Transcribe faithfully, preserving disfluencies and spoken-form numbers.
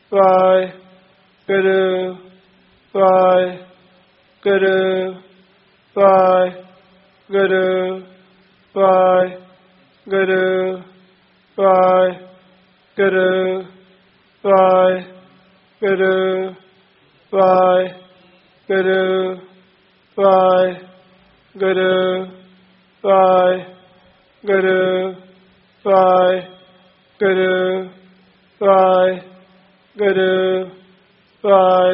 Bye. Guru. Bye. Guru. Bye. Guru. Bye. Guru. Bye. Guru. Bye. Guru. Bye. Guru. Bye. Guru. Bye. Guru. Bye. Guru. Bye. Guru. Bye.